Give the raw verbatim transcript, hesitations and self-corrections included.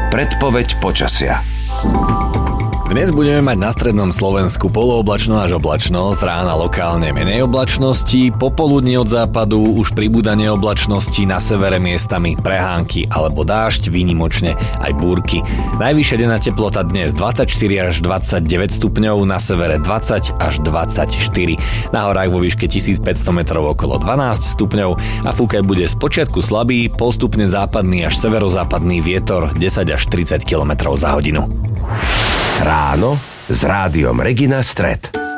Predpoveď počasia. Dnes budeme mať na strednom Slovensku polooblačno až oblačno, z rána lokálne menej oblačnosti, popoludní od západu už pribúdanie oblačnosti, na severe miestami prehánky alebo dážď, výnimočne aj búrky. Najvyššia denná teplota dnes dvadsaťštyri až dvadsaťdeväť stupňov, na severe dvadsať až dvadsaťštyri. Na horách vo výške tisícpäťsto metrov okolo dvanásť stupňov a fúkať bude spočiatku slabý, postupne západný až severozápadný vietor desať až tridsať kilometrov za hodinu. Ráno s rádiom Regina Stret.